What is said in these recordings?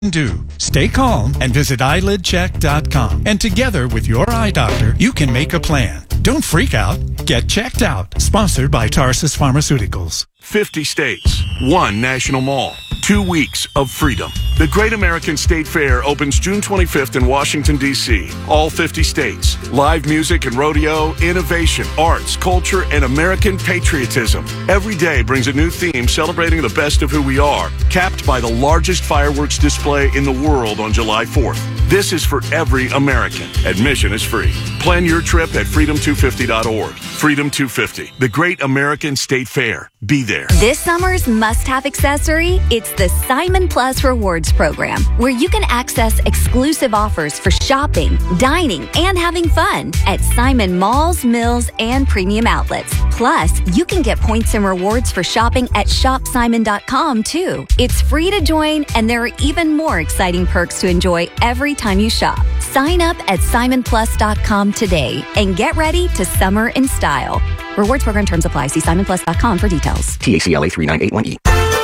Do. Stay calm and visit eyelidcheck.com. And together with your eye doctor, you can make a plan. Don't freak out. Get checked out. Sponsored by Tarsus Pharmaceuticals. 50 states, one national mall, 2 weeks of freedom. The Great American State Fair opens June 25th in Washington, D.C. All 50 states. Live music and rodeo, innovation, arts, culture, and American patriotism. Every day brings a new theme celebrating the best of who we are, capped by the largest fireworks display in the world on July 4th. This is for every American. Admission is free. Plan your trip at freedom250.org. Freedom 250, the Great American State Fair. Be there. This summer's must-have accessory, it's the Simon Plus Rewards program, where you can access exclusive offers for shopping, dining, and having fun at Simon malls, mills, and premium outlets. Plus, you can get points and rewards for shopping at shopsimon.com, too. It's free to join, and there are even more exciting perks to enjoy every time you shop. Sign up at simonplus.com today and get ready to summer in style. Rewards program terms apply. See simonplus.com for details. TACLA 3981E.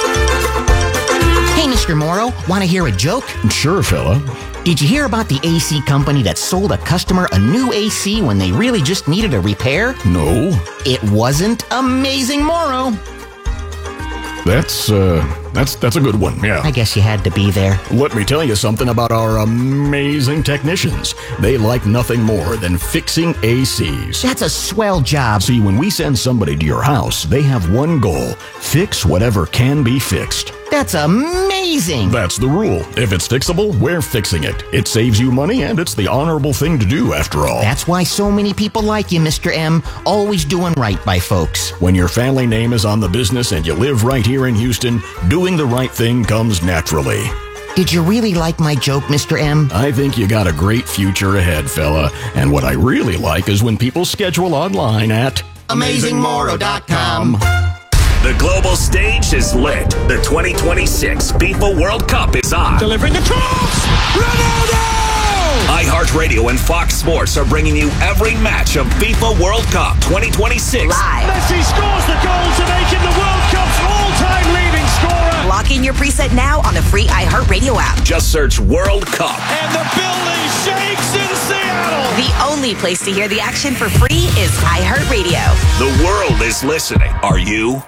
Hey, Mr. Morrow, want to hear a joke? Sure, fella. Did you hear about the AC company that sold a customer a new AC when they really just needed a repair? No. It wasn't Amazing Morrow. That's a good one, yeah. I guess you had to be there. Let me tell you something about our amazing technicians. They like nothing more than fixing ACs. That's a swell job. See, when we send somebody to your house, they have one goal: fix whatever can be fixed. That's amazing. That's the rule. If it's fixable, we're fixing it. It saves you money, and it's the honorable thing to do, after all. That's why so many people like you, Mr. M. Always doing right by folks. When your family name is on the business and you live right here in Houston, doing the right thing comes naturally. Did you really like my joke, Mr. M? I think you got a great future ahead, fella. And what I really like is when people schedule online at AmazingMorrow.com. The global stage is lit. The 2026 FIFA World Cup is on. Delivering the cross! Ronaldo! iHeartRadio and Fox Sports are bringing you every match of FIFA World Cup 2026. Live. Messi scores the goal to make him the World Cup's all-time leading scorer. Lock in your preset now on the free iHeartRadio app. Just search World Cup. And the building shakes in Seattle. The only place to hear the action for free is iHeartRadio. The world is listening. Are you?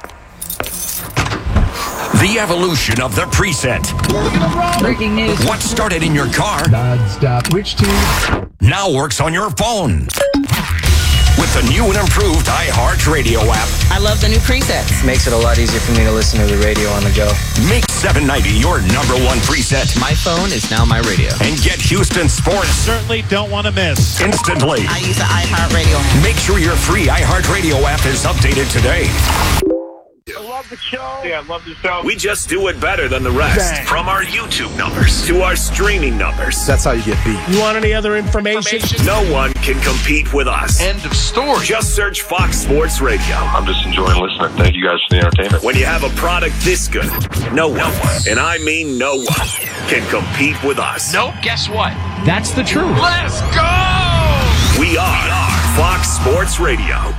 The evolution of the preset. Breaking news. What started in your car Non-stop. Which team? now works on your phone. With the new and improved iHeartRadio app. I love the new presets. Makes it a lot easier for me to listen to the radio on the go. Make 790 your number one preset. My phone is now my radio. And get Houston sports Certainly don't want to miss. instantly. I use the iHeartRadio. Make sure your free iHeartRadio app is updated today. I love the show. Yeah, I love the show. We just do it better than the rest. Bang. From our YouTube numbers to our streaming numbers. That's how you get beat. You want any other information? No one can compete with us. End of story. Just search Fox Sports Radio. I'm just enjoying listening. Thank you guys for the entertainment. When you have a product this good, no one, and I mean no one, can compete with us. Nope, guess what? That's the truth. Let's go! We are Fox Sports Radio.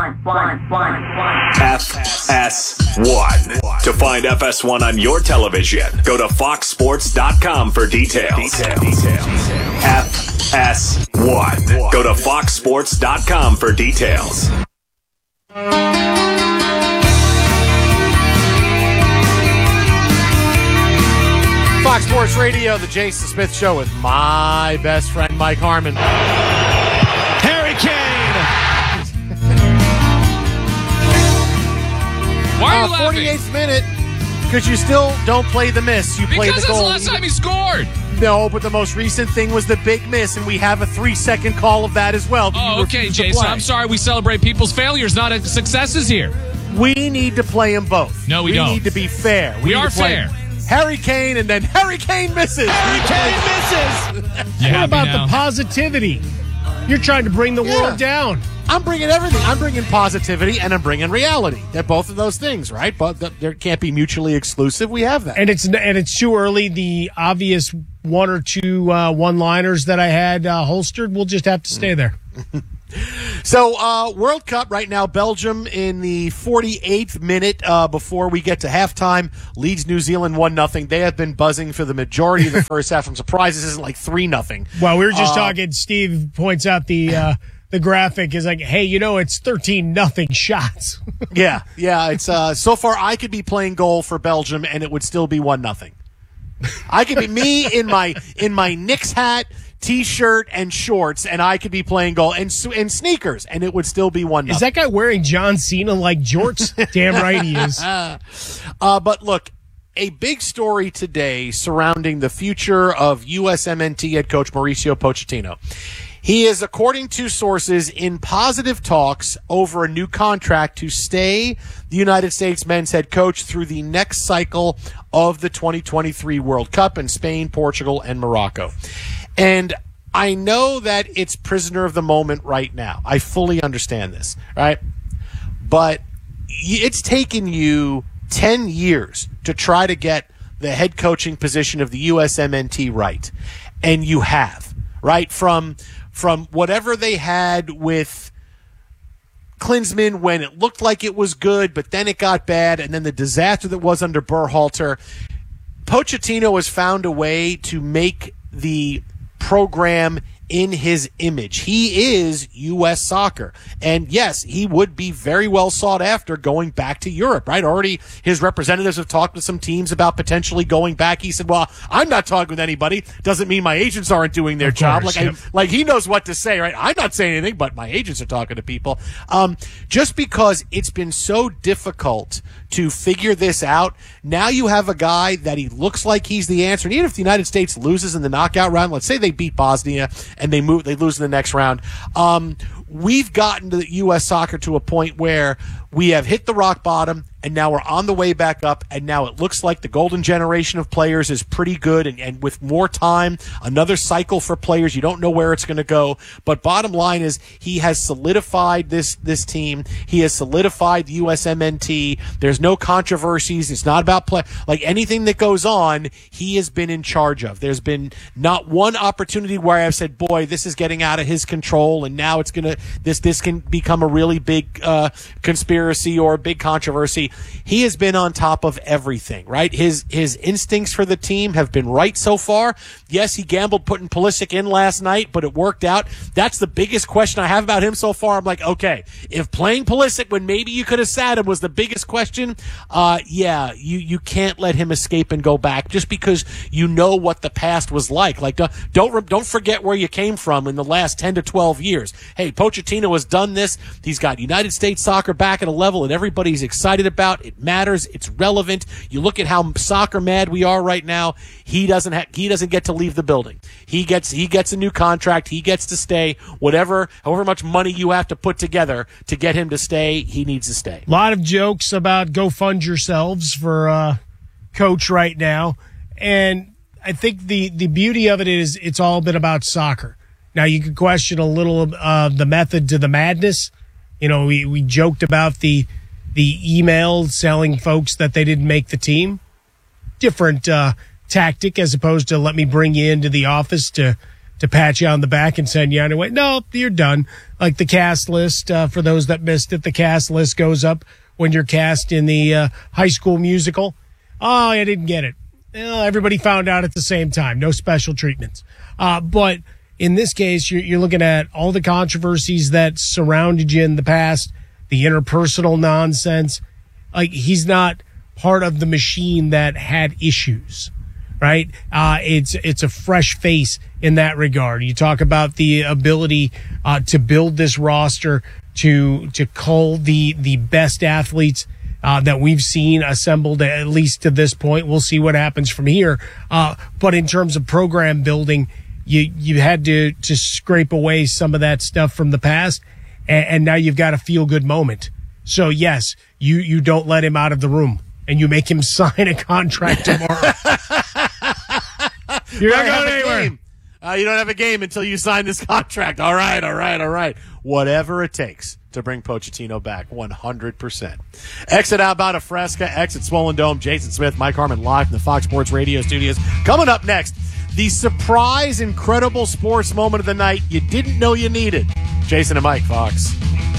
FS1. To find FS1 on your television, go to foxsports.com for details. FS1. Go to foxsports.com for details. Fox Sports Radio, the Jason Smith Show with my best friend, Mike Harmon. Harry Kane! Why are you laughing? 48th minute, because you still don't play the miss. You play the goal. Because that's the last time he scored. No, but the most recent thing was the big miss, and we have a 3-second call of that as well. Oh, okay, Jason. I'm sorry we celebrate people's failures, not successes here. We need to play them both. No, we don't. We need to be fair. We need are to play fair. Harry Kane, and then Harry Kane misses. Harry Kane misses. What about the positivity? You're trying to bring the world down. I'm bringing everything. I'm bringing positivity, and I'm bringing reality. They're both of those things, right? But there can't be mutually exclusive. We have that. And it's too early. The obvious one or two one-liners that I had holstered, we'll just have to stay there. So, World Cup right now, Belgium in the 48th minute before we get to halftime leads New Zealand 1-0. They have been buzzing for the majority of the first half. I'm surprised this isn't like 3-0. Well, we were just talking. Steve points out the graphic is like, hey, it's 13-0 shots. Yeah. It's so far I could be playing goal for Belgium and it would still be 1-0. I could be me in my Knicks hat, T-shirt, and shorts, and I could be playing goal and sneakers, and it would still be 1-0. Is that guy wearing John Cena-like jorts? Damn right he is. But look, a big story today surrounding the future of USMNT head coach Mauricio Pochettino. He is, according to sources, in positive talks over a new contract to stay the United States men's head coach through the next cycle of the 2023 World Cup in Spain, Portugal, and Morocco. And I know that it's prisoner of the moment right now. I fully understand this, right? But it's taken you 10 years to try to get the head coaching position of the USMNT right. And you have, right? From whatever they had with Klinsmann when it looked like it was good, but then it got bad, and then the disaster that was under Berhalter. Pochettino has found a way to make the program in his image. He is U.S. soccer. And yes, he would be very well sought after going back to Europe, right? Already his representatives have talked with some teams about potentially going back. He said, well, I'm not talking with anybody. Doesn't mean my agents aren't doing their job. Like he knows what to say, right? I'm not saying anything, but my agents are talking to people. Just because it's been so difficult to figure this out, now you have a guy that he looks like he's the answer. And even if the United States loses in the knockout round, let's say they beat Bosnia and they lose in the next round, we've gotten to U.S. soccer to a point where we have hit the rock bottom, and now we're on the way back up, and now it looks like the golden generation of players is pretty good, and with more time, another cycle for players, you don't know where it's going to go. But bottom line is he has solidified this team. He has solidified the USMNT. There's no controversies. It's not about play. Like anything that goes on, he has been in charge of. There's been not one opportunity where I've said, boy, this is getting out of his control, and now it's going to this can become a really big conspiracy or a big controversy. He has been on top of everything, right? His instincts for the team have been right so far. Yes, he gambled putting Pulisic in last night, but it worked out. That's the biggest question I have about him so far. I'm like, okay, if playing Pulisic when maybe you could have sat him was the biggest question, you can't let him escape and go back just because you know what the past was like. Like, don't forget where you came from in the last 10 to 12 years. Hey, Pochettino has done this. He's got United States soccer back at a level that everybody's excited about. It matters. It's relevant. You look at how soccer mad we are right now. He doesn't get to leave the building. He gets a new contract. He gets to stay. However much money you have to put together to get him to stay, he needs to stay. A lot of jokes about go fund yourselves for coach right now. And I think the beauty of it is it's all been about soccer. Now, you could question a little of the method to the madness. You know, we joked about the email telling folks that they didn't make the team. Different tactic as opposed to let me bring you into the office to pat you on the back and send you on your way. No, you're done. Like the cast list, for those that missed it, the cast list goes up when you're cast in the High School Musical. Oh, I didn't get it. Well, everybody found out at the same time. No special treatments. But in this case, you're looking at all the controversies that surrounded you in the past, the interpersonal nonsense. Like, he's not part of the machine that had issues, right? It's a fresh face in that regard. You talk about the ability to build this roster, to cull the best athletes that we've seen assembled at least to this point. We'll see what happens from here. But in terms of program building, you had to scrape away some of that stuff from the past, and now you've got a feel-good moment. So, yes, you don't let him out of the room, and you make him sign a contract tomorrow. You're not going anywhere. You don't have a game until you sign this contract. All right. Whatever it takes to bring Pochettino back, 100%. Exit Outbound of Fresca, exit Swollen Dome, Jason Smith, Mike Harmon live from the Fox Sports Radio studios. Coming up next, the surprise, incredible sports moment of the night you didn't know you needed. Jason and Mike, Fox.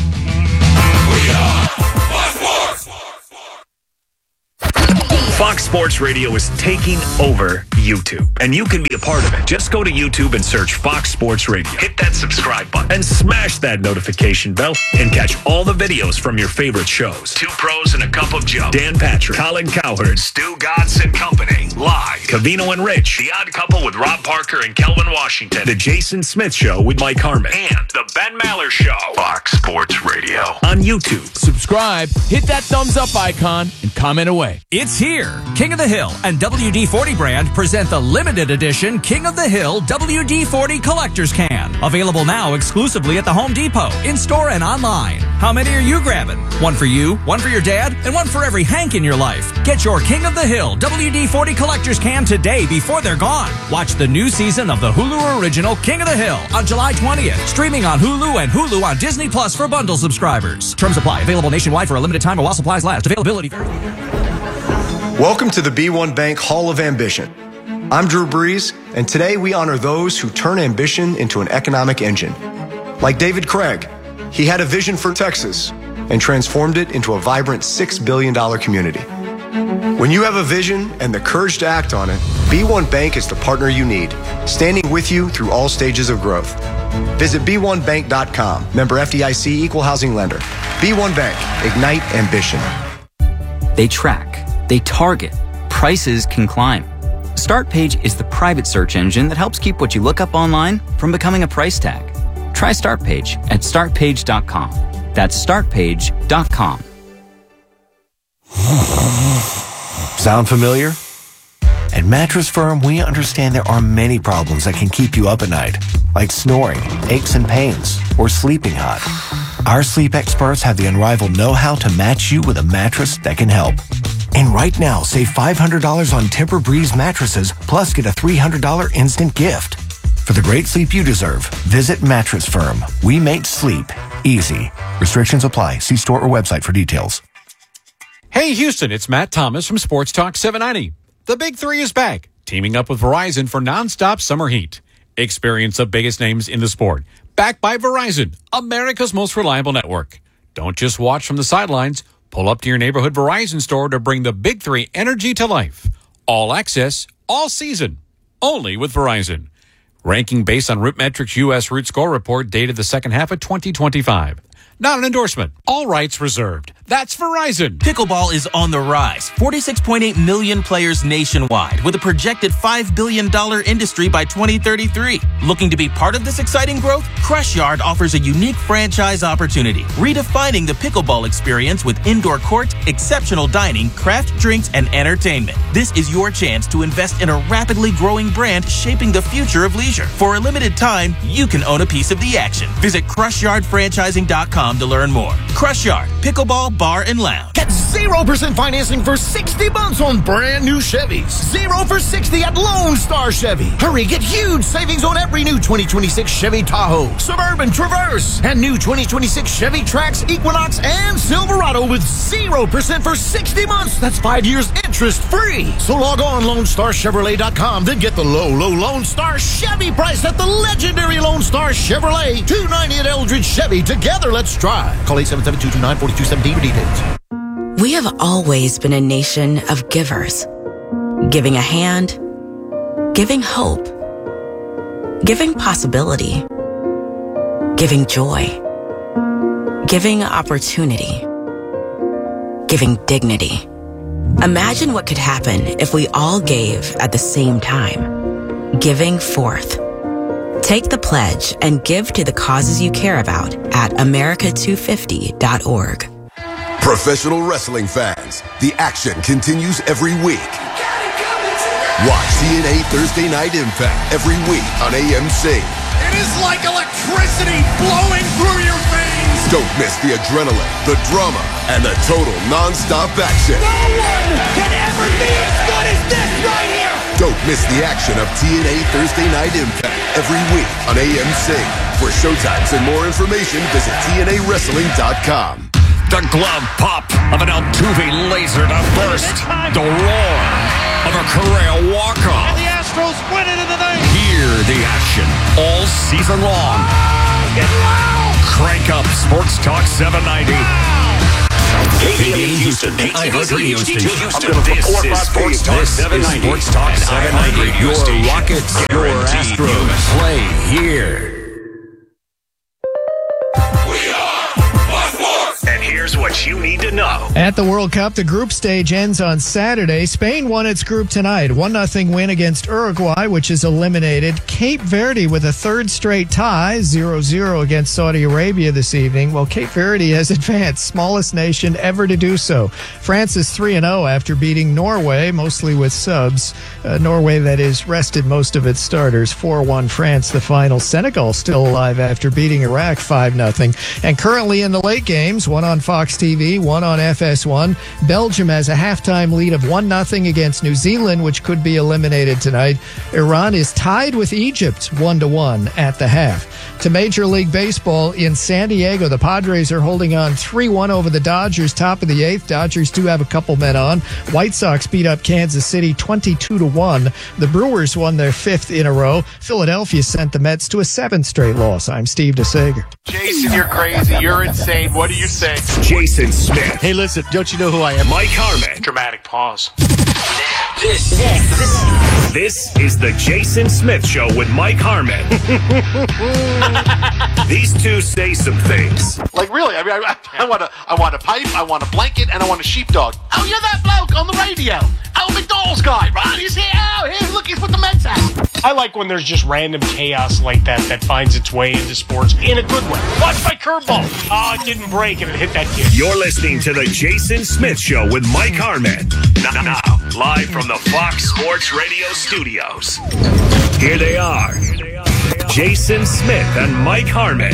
Fox Sports Radio is taking over YouTube, and you can be a part of it. Just go to YouTube and search Fox Sports Radio. Hit that subscribe button and smash that notification bell and catch all the videos from your favorite shows. Two Pros and a Cup of Joe. Dan Patrick, Colin Cowherd, Stu Godson and Company. Live. Covino and Rich. The Odd Couple with Rob Parker and Kelvin Washington. The Jason Smith Show with Mike Harmon. And The Ben Maller Show. Fox Sports Radio. On YouTube. Subscribe, hit that thumbs up icon, and comment away. It's here. King of the Hill and WD-40 brand present the limited edition King of the Hill WD-40 Collector's Can. Available now exclusively at the Home Depot, in-store and online. How many are you grabbing? One for you, one for your dad, and one for every Hank in your life. Get your King of the Hill WD-40 Collector's Can today before they're gone. Watch the new season of the Hulu original King of the Hill on July 20th. Streaming on Hulu and Hulu on Disney Plus for bundle subscribers. Terms apply. Available nationwide for a limited time while supplies last. Availability varies. Welcome to the B1 Bank Hall of Ambition. I'm Drew Brees, and today we honor those who turn ambition into an economic engine. Like David Craig, he had a vision for Texas and transformed it into a vibrant $6 billion community. When you have a vision and the courage to act on it, B1 Bank is the partner you need, standing with you through all stages of growth. Visit b1bank.com, member FDIC, equal housing lender. B1 Bank, ignite ambition. They track. They target. Prices can climb. StartPage is the private search engine that helps keep what you look up online from becoming a price tag. Try StartPage at startpage.com. That's startpage.com. Sound familiar? At Mattress Firm, we understand there are many problems that can keep you up at night, like snoring, aches and pains, or sleeping hot. Our sleep experts have the unrivaled know-how to match you with a mattress that can help. And right now, save $500 on Tempur-Breeze mattresses, plus get a $300 instant gift. For the great sleep you deserve, visit Mattress Firm. We make sleep easy. Restrictions apply. See store or website for details. Hey, Houston, it's Matt Thomas from Sports Talk 790. The Big Three is back, teaming up with Verizon for nonstop summer heat. Experience the biggest names in the sport. Backed by Verizon, America's most reliable network. Don't just watch from the sidelines. Pull up to your neighborhood Verizon store to bring the Big Three energy to life. All access, all season, only with Verizon. Ranking based on RootMetrics U.S. Root Score Report dated the second half of 2025. Not an endorsement. All rights reserved. That's Verizon. Pickleball is on the rise. 46.8 million players nationwide with a projected $5 billion industry by 2033. Looking to be part of this exciting growth? Crush Yard offers a unique franchise opportunity, redefining the pickleball experience with indoor court, exceptional dining, craft drinks, and entertainment. This is your chance to invest in a rapidly growing brand shaping the future of leisure. For a limited time, you can own a piece of the action. Visit CrushYardFranchising.com to learn more. Crush Yard, pickleball, bar, and lounge. Get 0% financing for 60 months on brand new Chevys. 0 for 60 at Lone Star Chevy. Hurry, get huge savings on every new 2026 Chevy Tahoe, Suburban, Traverse, and new 2026 Chevy Trax, Equinox, and Silverado with 0% for 60 months. That's 5 years interest free. So log on LoneStarChevrolet.com, then get the low Lone Star Chevy price at the legendary Lone Star Chevrolet. $290 at Eldridge Chevy. Together, let's drive. Call 877-229-4217 for details. We have always been a nation of givers. Giving a hand, giving hope, giving possibility, giving joy, giving opportunity, giving dignity. Imagine what could happen if we all gave at the same time. Giving forth. Take the pledge and give to the causes you care about at America250.org. Professional wrestling fans, the action continues every week. Watch TNA Thursday Night Impact every week on AMC. It is like electricity blowing through your veins. Don't miss the adrenaline, the drama, and the total non-stop action. No one can ever be as good as this right here. Don't miss the action of TNA Thursday Night Impact every week on AMC. For showtimes and more information, visit TNAWrestling.com. The glove pop of an Altuve laser to first. The roar of a Correa walk-off. And the Astros win it in the ninth. Hear the action all season long. Get loud! Crank up Sports Talk 790. KVME Houston, iHeartRadio station. This is Sports Talk 790. Sports Talk 790. Your Rockets, your Astros play here. And here's what you need to know. At the World Cup, the group stage ends on Saturday. Spain won its group tonight. 1-0 win against Uruguay, which is eliminated. Cape Verde with a third straight tie, 0-0 against Saudi Arabia this evening. Well, Cape Verde has advanced, smallest nation ever to do so. France is 3-0 after beating Norway, mostly with subs. Norway, that is, rested most of its starters. 4-1 France, the final. Senegal still alive after beating Iraq 5-0. And currently in the late games, one on Fox TV, one on FS1. Belgium has a halftime lead of 1-0 against New Zealand, which could be eliminated tonight. Iran is tied with Egypt 1-1 at the half. To Major League Baseball in San Diego, the Padres are holding on 3-1 over the Dodgers, top of the eighth. Dodgers do have a couple men on. White Sox beat up Kansas City 22-1. The Brewers won their fifth in a row. Philadelphia sent the Mets to a seventh straight loss. I'm Steve DeSager. Jason, you're crazy. You're insane. What do you say? Jason Smith. Hey, listen, don't you know who I am? Mike Harmon. Dramatic pause. This is the Jason Smith Show with Mike Harmon. These two say some things. Like, really, I mean, I want a pipe, I want a blanket, and I want a sheepdog. Oh, you're that bloke on the radio. Oh, McDonald's guy, right? He's here. Oh, here, look, he's with the Mets hat. I like when there's just random chaos like that finds its way into sports in a good way. Watch my curveball. Oh, it didn't break and it hit that kid. You're listening to the Jason Smith Show with Mike Harmon. Now, live from the Fox Sports Radio studios. Here they are. Jason Smith and Mike Harmon.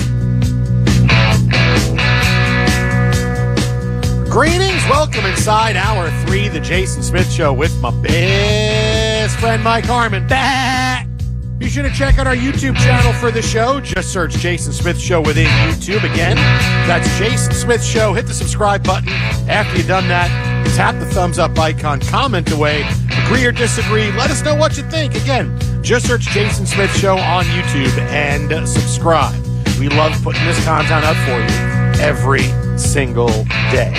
Greetings, welcome inside Hour 3, the Jason Smith Show with my best friend Mike Harmon. Be sure to check out our YouTube channel for the show. Just search Jason Smith Show within YouTube. Again, that's Jason Smith Show. Hit the subscribe button. After you've done that, tap the thumbs up icon, comment away, agree or disagree. Let us know what you think. Again, just search Jason Smith Show on YouTube and subscribe. We love putting this content up for you every single day.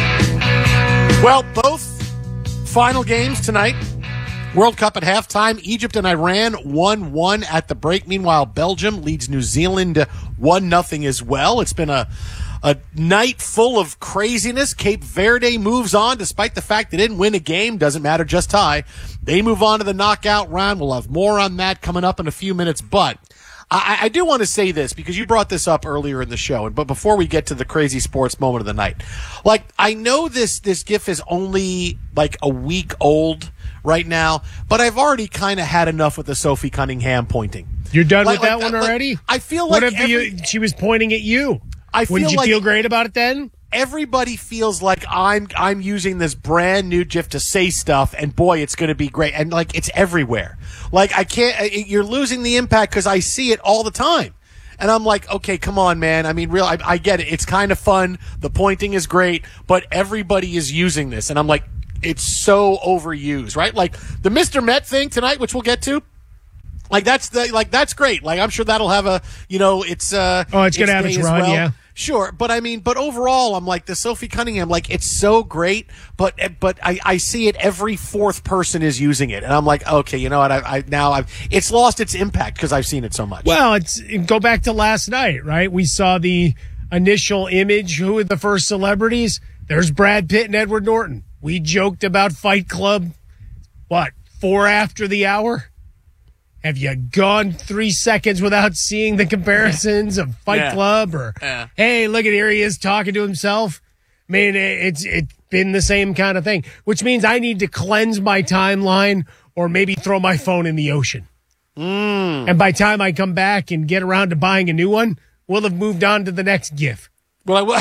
Well, both final games tonight. World Cup at halftime. Egypt and Iran 1-1 at the break. Meanwhile, Belgium leads New Zealand 1-0 as well. It's been a night full of craziness. Cape Verde moves on despite the fact they didn't win a game. Doesn't matter, just tie. They move on to the knockout round. We'll have more on that coming up in a few minutes. But I do want to say this because you brought this up earlier in the show. But before we get to the crazy sports moment of the night, like, I know this GIF is only like a week old right now, but I've already kind of had enough with the Sophie Cunningham pointing. You're done with that one already? I feel like she was pointing at you. Wouldn't you feel great about it then? Everybody feels like I'm using this brand new GIF to say stuff, and boy, it's going to be great. And like, it's everywhere. Like, I can't. You're losing the impact because I see it all the time. And I'm like, okay, come on, man. I mean, I get it. It's kind of fun. The pointing is great, but everybody is using this. And I'm like, it's so overused, right? Like the Mr. Met thing tonight, which we'll get to. Like that's great. Like, I'm sure that'll have a, it's going to have its run, well. Yeah. Sure, but I mean, but overall, I'm like, the Sophie Cunningham, like, it's so great, but I see it, every fourth person is using it, and I'm like, okay, you know what, it's lost its impact because I've seen it so much. Well, go back to last night, right? We saw the initial image. Who were the first celebrities? There's Brad Pitt and Edward Norton. We joked about Fight Club, 4 after the hour? Have you gone 3 seconds without seeing the comparisons of Fight Club or, hey, look at here he is talking to himself? I mean, it's been the same kind of thing, which means I need to cleanse my timeline or maybe throw my phone in the ocean. And by the time I come back and get around to buying a new one, we'll have moved on to the next GIF. Well,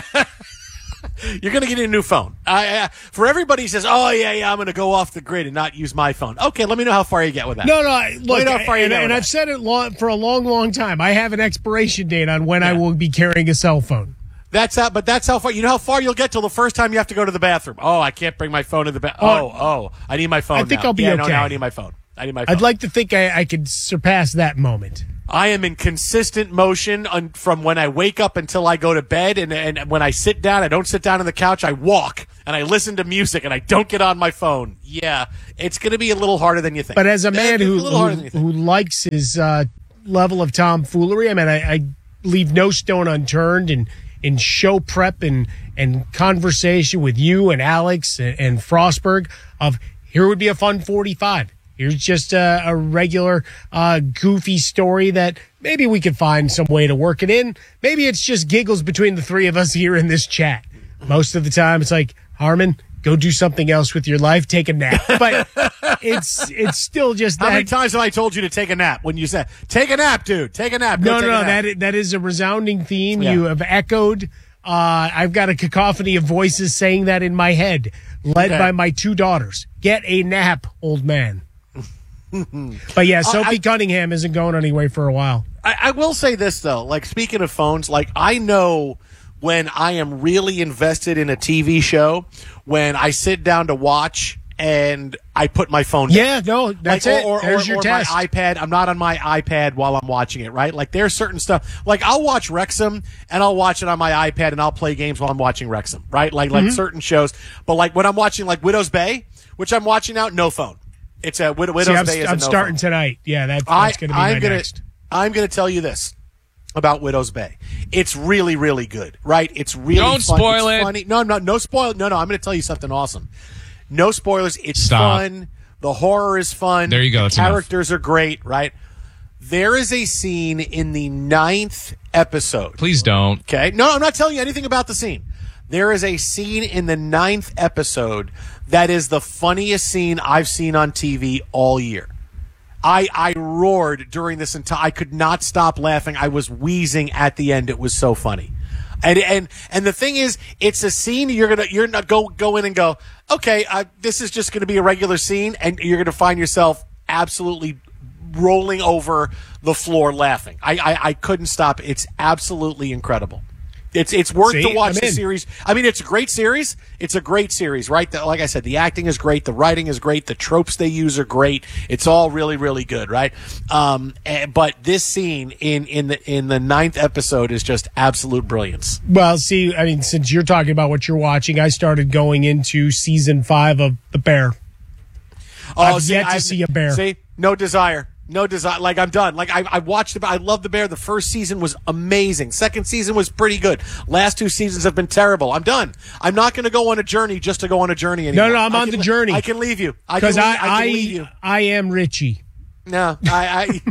you're going to get a new phone. For everybody who says, oh, yeah, I'm going to go off the grid and not use my phone. Okay, let me know how far you get with that. No, look, I've said it for a long, long time. I have an expiration date on when I will be carrying a cell phone. That's how far. You know how far you'll get till the first time you have to go to the bathroom. Oh, I can't bring my phone to the bathroom. I need my phone. I think I'll be okay. No, I need my phone. I'd like to think I could surpass that moment. I am in consistent motion from when I wake up until I go to bed. And when I sit down, I don't sit down on the couch. I walk and I listen to music and I don't get on my phone. Yeah, it's going to be a little harder than you think. But as a man who likes his level of tomfoolery, I mean, I leave no stone unturned in show prep and conversation with you and Alex and Frostberg of here would be a fun 45. Here's just a regular goofy story that maybe we could find some way to work it in. Maybe it's just giggles between the three of us here in this chat. Most of the time it's like, Harmon, go do something else with your life, take a nap. But it's still just that. How many times have I told you to take a nap when you said, take a nap, dude, take a nap. No, that is a resounding theme. Yeah. You have echoed. I've got a cacophony of voices saying that in my head, led by my two daughters. Get a nap, old man. But yeah, Sophie Cunningham isn't going anywhere for a while. I will say this, though. Like, speaking of phones, like, I know when I am really invested in a TV show, when I sit down to watch and I put my phone down. Yeah, no, that's it. There's your test. My iPad. I'm not on my iPad while I'm watching it, right? Like, there's certain stuff. Like, I'll watch Wrexham, and I'll watch it on my iPad, and I'll play games while I'm watching Wrexham, right? Like certain shows. But, like, when I'm watching, like, Widow's Bay, which I'm watching now, no phone. It's a Widow's Bay. I'm starting tonight. Yeah, that's going to be my next. I'm going to tell you this about Widow's Bay. It's really, really good, right? It's really Don't fun. spoil it's it. Funny. No spoil. No, I'm going to tell you something awesome. No spoilers. It's fun. The horror is fun. There you go. The characters are great, right? There is a scene in the 9th episode. Please don't. Okay? No, I'm not telling you anything about the scene. There is a scene in the 9th episode that is the funniest scene I've seen on TV all year. I roared during this entire. I could not stop laughing. I was wheezing at the end. It was so funny. And the thing is, it's a scene you're not go in and go, okay, this is just gonna be a regular scene, and you're gonna find yourself absolutely rolling over the floor laughing. I couldn't stop. It's absolutely incredible. It's worth to watch the series. I mean, it's a great series. It's a great series, right? Like I said, the acting is great. The writing is great. The tropes they use are great. It's all really, really good, right? But this scene in the 9th episode is just absolute brilliance. Well, see, I mean, since you're talking about what you're watching, I started going into season 5 of The Bear. I've yet to see a bear. See, no desire. No design. Like, I'm done. Like, I watched it. I love The Bear. The first season was amazing. Second season was pretty good. Last 2 seasons have been terrible. I'm done. I'm not going to go on a journey just to go on a journey anymore. No, I'm on the journey. I can leave you. Because I am Richie. No, I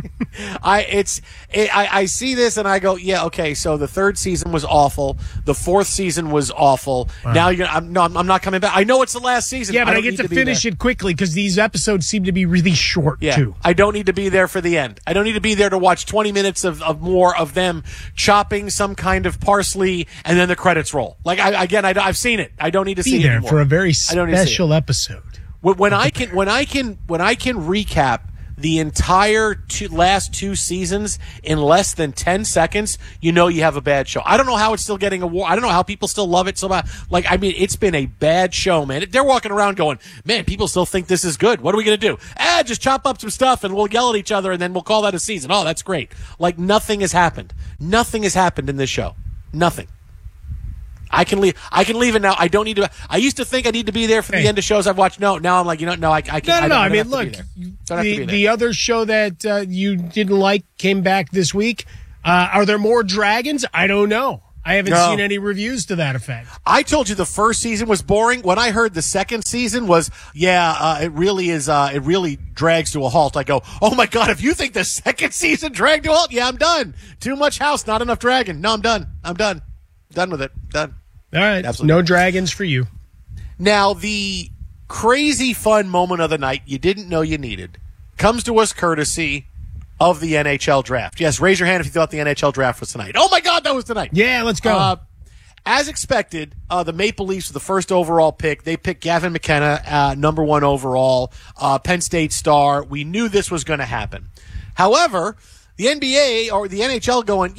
see this and I go, yeah, okay. So the 3rd season was awful. The 4th season was awful. Wow. Now I'm not coming back. I know it's the last season. Yeah, but I get to finish it quickly because these episodes seem to be really short too. I don't need to be there for the end. I don't need to be there to watch 20 minutes of more of them chopping some kind of parsley and then the credits roll. Like I've seen it. I don't need to see it anymore. For a very special episode. When I can recap the entire last 2 seasons in less than 10 seconds, you know you have a bad show. I don't know how it's still getting I don't know how people still love it so much. Like, I mean, it's been a bad show, man. They're walking around going, man, people still think this is good. What are we going to do? Just chop up some stuff and we'll yell at each other and then we'll call that a season. Oh, that's great. Like, nothing has happened. Nothing has happened in this show. Nothing. I can leave it now. I don't need to. I used to think I need to be there for the end of shows I've watched. No, now I'm like, no, I can't. No. I mean, look, the other show that you didn't like came back this week. Are there more dragons? I don't know. I haven't seen any reviews to that effect. I told you the first season was boring. When I heard the second season was, it really is. It really drags to a halt. I go, oh my God, if you think the second season dragged to a halt, I'm done. Too much house, not enough dragon. No, I'm done. Done with it. Done. All right. Absolutely. No dragons for you. Now, the crazy fun moment of the night you didn't know you needed comes to us courtesy of the NHL draft. Yes, raise your hand if you thought the NHL draft was tonight. Oh my God, that was tonight. Yeah, let's go. As expected, the Maple Leafs were the first overall pick. They picked Gavin McKenna, number 1 overall, Penn State star. We knew this was going to happen. However, the NBA or the NHL going,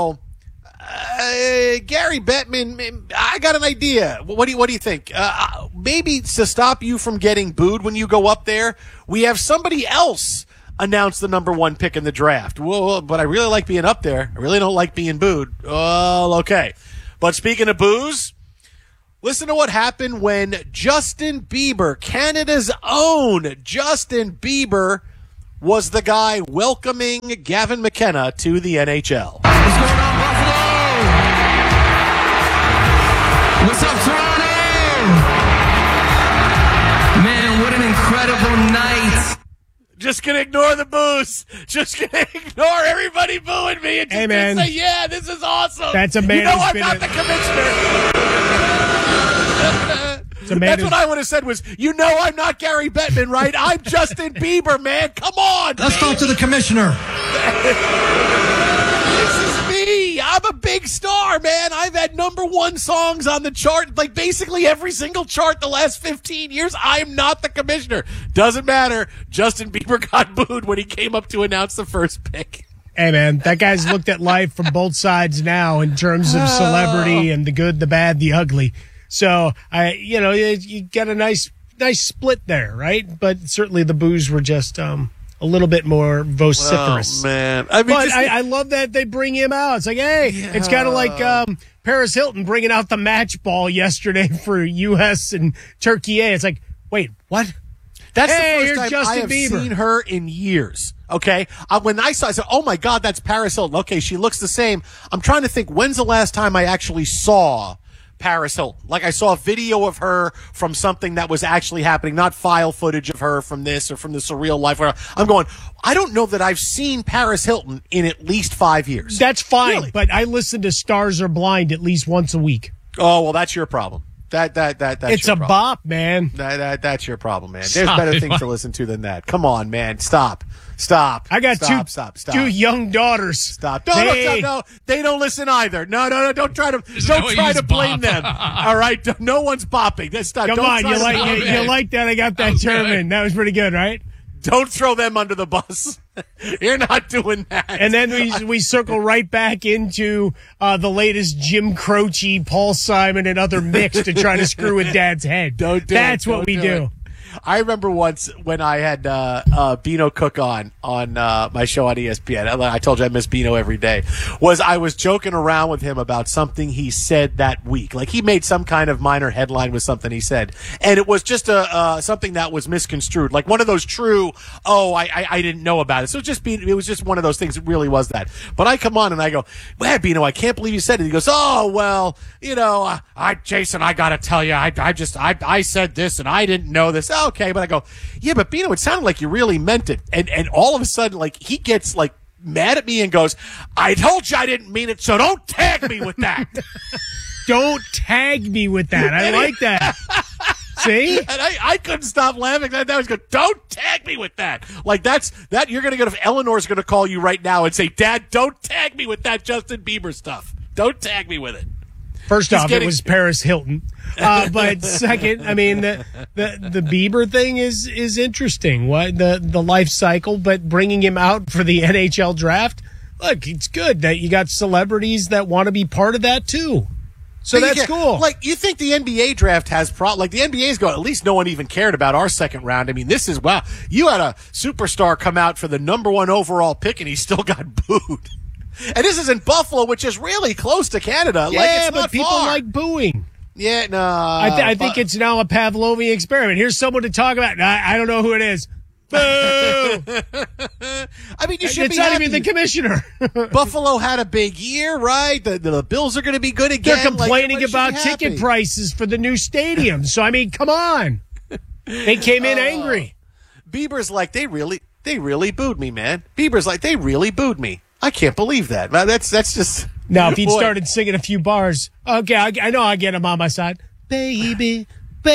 Gary Bettman, I got an idea. What do you think? Maybe to stop you from getting booed when you go up there, we have somebody else announce the number one pick in the draft. Whoa, but I really like being up there. I really don't like being booed. Oh, okay. But speaking of boos, listen to what happened when Justin Bieber, Canada's own Justin Bieber, was the guy welcoming Gavin McKenna to the NHL. What's going on, Buffalo? What's up, Toronto? Man, what an incredible night. Just gonna ignore the boos. Just gonna ignore everybody booing me and just gonna say, yeah, this is awesome. That's a man. You know I'm not the commissioner. That's what I would have said was, you know I'm not Gary Bettman, right? I'm Justin Bieber, man. Come on. Let's talk to the commissioner. This is me. I'm a big star, man. I've had number one songs on the chart, like basically every single chart the last 15 years. I'm not the commissioner. Doesn't matter. Justin Bieber got booed when he came up to announce the first pick. Hey, man, that guy's looked at life from both sides now in terms of celebrity and the good, the bad, the ugly. So, you got a nice split there, right? But certainly the boos were just a little bit more vociferous. Oh, man. I mean, I love that they bring him out. It's like, hey, it's kind of like Paris Hilton bringing out the match ball yesterday for U.S. and Turkey A. It's like, wait, what? That's hey, the first time I have seen her in years. Okay. When I said, oh my God, that's Paris Hilton. Okay. She looks the same. I'm trying to think, when's the last time I actually saw Paris Hilton? Like I saw a video of her from something that was actually happening, not file footage of her from this or from the Surreal Life. I'm going, I don't know that I've seen Paris Hilton in at least 5 years. That's fine. Really? But I listen to Stars Are Blind at least once a week. Oh, well, that's your problem. That's it's your a problem. bop, man. That's your problem, man. There's better things to listen to than that. Come on, man. Stop. I got two young daughters. Stop. No. They don't listen either. No. Don't try to blame them. All right. No one's bopping. Stop. Come on. You like that? I got that term in. That was pretty good, right? Don't throw them under the bus. You're not doing that. And then we circle right back into the latest Jim Croce, Paul Simon, and other mix to try to screw with Dad's head. That's what we do. I remember once when I had Bino Cook on my show on ESPN. I told you I miss Bino every day. I was joking around with him about something he said that week. Like he made some kind of minor headline with something he said, and it was just something that was misconstrued, like one of those true. Oh, I didn't know about it. So it was just one of those things. It really was that. But I come on and I go, "Well, Bino, I can't believe you said it." He goes, "Oh, well, Jason, I got to tell you, I said this and I didn't know this." Okay, but I go, yeah, but Bino, it sounded like you really meant it. And all of a sudden, like, he gets, like, mad at me and goes, I told you I didn't mean it, so don't tag me with that. Don't tag me with that. I like that. See? And I couldn't stop laughing. That was good. Don't tag me with that. Like, that you're going to get, Eleanor's going to call you right now and say, Dad, don't tag me with that Justin Bieber stuff. Don't tag me with it. First off, it was Paris Hilton. But second, I mean, the Bieber thing is interesting. What the life cycle, but bringing him out for the NHL draft, look, it's good that you got celebrities that want to be part of that too. So that's cool. Like, you think the NBA draft has like the NBA's going, at least no one even cared about our second round. I mean, this is, wow, you had a superstar come out for the number one overall pick and he still got booed. And this is in Buffalo, which is really close to Canada. Yeah, like, it's but not people far. like booing. Yeah, no. I think it's now a Pavlovian experiment. Here's someone to talk about. I don't know who it is. Boo! I mean, you should it's be not happy. even the commissioner. Buffalo had a big year, right? The Bills are going to be good again. They're complaining about ticket prices for the new stadium. So, I mean, come on. They came in angry. Bieber's like, they really booed me, man. Bieber's like, they really booed me. I can't believe that. Man, that's just... Now, if he'd started singing a few bars, okay, I know I get him on my side. Baby,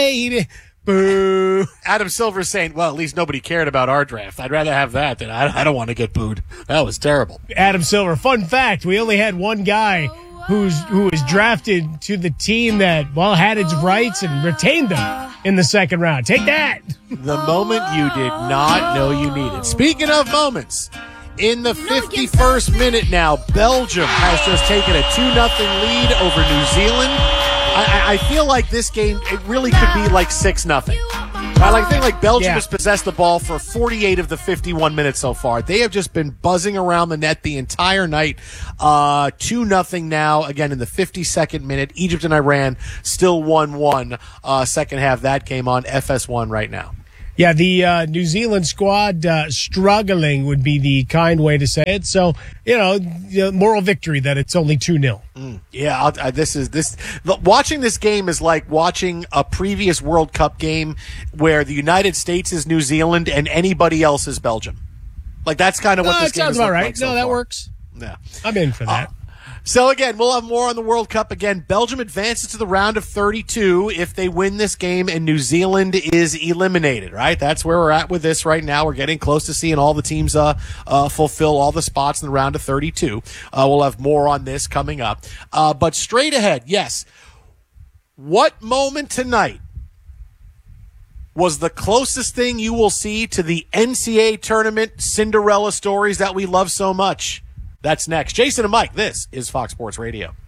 boo. Adam Silver's saying, well, at least nobody cared about our draft. I'd rather have that than I don't want to get booed. That was terrible. Adam Silver, fun fact, we only had one guy who was drafted to the team that, had its rights and retained them in the second round. Take that. The moment you did not know you needed. Speaking of moments... In the 51st minute now, Belgium has just taken a 2-0 lead over New Zealand. I feel like this game, it really could be like 6-0. I think Belgium has possessed the ball for 48 of the 51 minutes so far. They have just been buzzing around the net the entire night. 2-0 now, again, in the 52nd minute. Egypt and Iran still 1-1. Second half, that game on FS1 right now. Yeah, the New Zealand squad struggling would be the kind way to say it. So, moral victory that it's only 2-0. Yeah, watching this game is like watching a previous World Cup game where the United States is New Zealand and anybody else is Belgium. That's kind of what this game sounds is about right. like so that far. Works. Yeah, I'm in for that. So again, we'll have more on the World Cup. Again, Belgium advances to the round of 32 if they win this game and New Zealand is eliminated, right? That's where we're at with this right now. We're getting close to seeing all the teams fulfill all the spots in the round of 32. We'll have more on this coming up. But straight ahead, yes. What moment tonight was the closest thing you will see to the NCAA tournament Cinderella stories that we love so much? That's next. Jason and Mike, this is Fox Sports Radio.